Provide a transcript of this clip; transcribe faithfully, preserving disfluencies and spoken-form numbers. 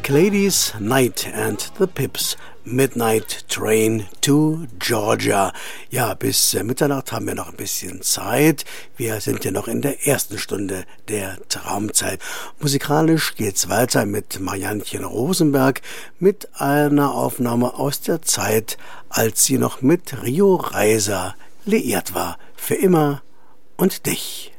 Pink Ladies, Night and the Pips, Midnight Train to Georgia. Ja, bis äh, Mitternacht haben wir noch ein bisschen Zeit. Wir sind ja noch in der ersten Stunde der Traumzeit. Musikalisch geht's weiter mit Mariannchen Rosenberg mit einer Aufnahme aus der Zeit, als sie noch mit Rio Reiser liiert war. Für immer und dich.